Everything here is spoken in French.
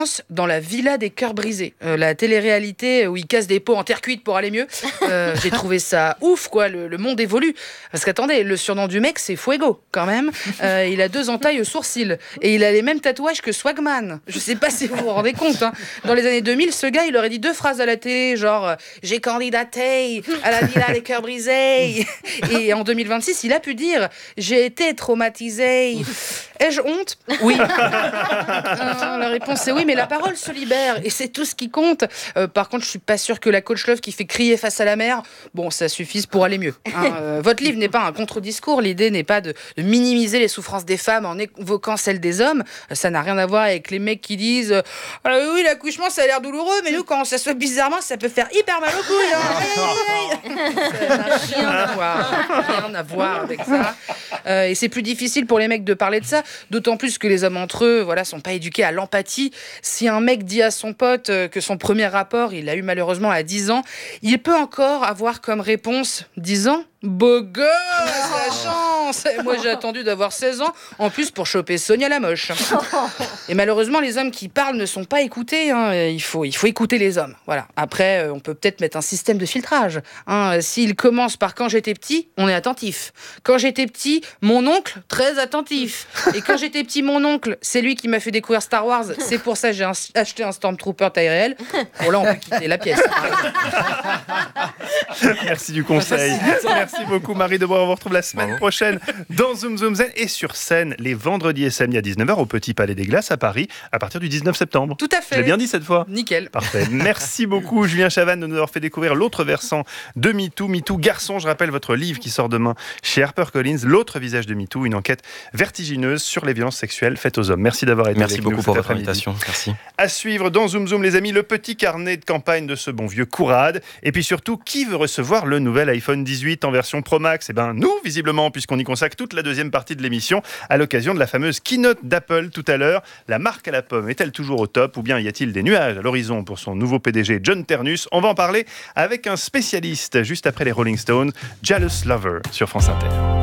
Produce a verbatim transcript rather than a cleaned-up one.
dans la Villa des Cœurs Brisés, euh, la télé-réalité où ils cassent des pots en terre cuite pour aller mieux. Euh, j'ai trouvé ça ouf, quoi. Le, le monde évolue. Parce qu'attendez, le surnom du mec, c'est Fuego, quand même. Euh, il a deux entailles aux sourcils. Et il a les mêmes tatouages que Swagman. Je sais pas si vous vous rendez compte. Hein. Dans les années deux mille, ce gars, il aurait dit deux phrases à la télé, genre euh, « J'ai candidaté à la Villa des Cœurs Brisés ». Et en deux mille vingt-six, il a pu dire « J'ai été traumatisé ». Ai-je honte ? Oui. Euh, la réponse est oui, mais la parole se libère et c'est tout ce qui compte. Euh, par contre, je suis pas sûre que la coach love qui fait crier face à la mer, bon, ça suffise pour aller mieux. Hein. Euh, votre livre n'est pas un contre-discours. L'idée n'est pas de, de minimiser les souffrances des femmes en évoquant celles des hommes. Ça n'a rien à voir avec les mecs qui disent euh, oui, l'accouchement ça a l'air douloureux, mais nous quand ça se fait bizarrement, ça peut faire hyper mal au couilles. Hein. Ça n'a rien à voir, rien à voir avec ça. Euh, et c'est plus difficile pour les mecs de parler de ça. D'autant plus que les hommes entre eux, voilà, sont pas éduqués à l'empathie. Si un mec dit à son pote que son premier rapport, il l'a eu malheureusement à dix ans, il peut encore avoir comme réponse dix ans. Beau gosse, la chance. Moi, j'ai attendu d'avoir seize ans, en plus pour choper Sonia la moche. Et malheureusement, les hommes qui parlent ne sont pas écoutés. Hein. Il faut, il faut écouter les hommes. Voilà. Après, on peut peut-être mettre un système de filtrage. Hein. S'il commence par quand j'étais petit, on est attentif. Quand j'étais petit, mon oncle, très attentif. Et quand j'étais petit, mon oncle, c'est lui qui m'a fait découvrir Star Wars. C'est pour ça que j'ai un, acheté un Stormtrooper taille réelle. Bon, là, on peut quitter la pièce. Merci du conseil. Merci beaucoup Marie Debois, on vous retrouve la semaine Bravo. prochaine dans Zoom Zoom Zen et sur scène les vendredis et samedis à dix-neuf heures au Petit Palais des Glaces à Paris à partir du dix-neuf septembre. Tout à fait. Je l'ai bien dit cette fois. Nickel. Parfait. Merci beaucoup Julien Chavannes de nous avoir fait découvrir l'autre versant de MeToo. MeToo Garçon, je rappelle votre livre qui sort demain chez HarperCollins, L'autre visage de MeToo, une enquête vertigineuse sur les violences sexuelles faites aux hommes. Merci d'avoir été Merci avec beaucoup nous pour cet votre après-midi. invitation. Merci. À suivre dans Zoom Zoom les amis, le petit carnet de campagne de ce bon vieux Courade. Et puis surtout, qui veut recevoir le nouvel iPhone dix-huit en version Pro Max ? Eh ben nous, visiblement, puisqu'on y consacre toute la deuxième partie de l'émission à l'occasion de la fameuse keynote d'Apple tout à l'heure. La marque à la pomme est-elle toujours au top ou bien y a-t-il des nuages à l'horizon pour son nouveau P D G John Ternus ? On va en parler avec un spécialiste juste après les Rolling Stones, Jealous Lover sur France Inter.